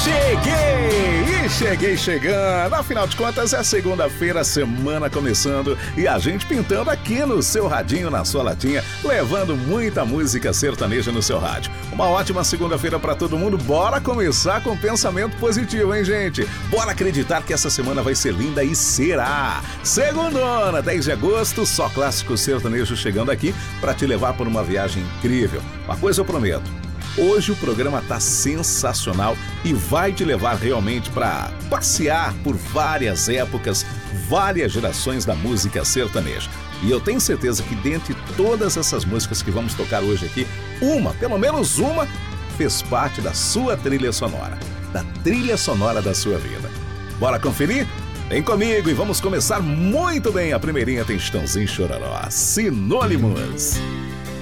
Cheguei chegando. Afinal de contas, é segunda-feira, semana começando e a gente pintando aqui no seu radinho, na sua latinha, levando muita música sertaneja no seu rádio. Uma ótima segunda-feira pra todo mundo. Bora começar com pensamento positivo, hein, gente? Bora acreditar que essa semana vai ser linda e será. Segundona, 10 de agosto, só clássico sertanejo chegando aqui pra te levar por uma viagem incrível. Uma coisa eu prometo. Hoje o programa tá sensacional e vai te levar realmente para passear por várias épocas, várias gerações da música sertaneja. E eu tenho certeza que dentre todas essas músicas que vamos tocar hoje aqui, pelo menos uma, fez parte da sua trilha sonora, da trilha sonora da sua vida. Bora conferir? Vem comigo e vamos começar muito bem. A primeirinha tem Chitãozinho e Chororó, Sinônimos.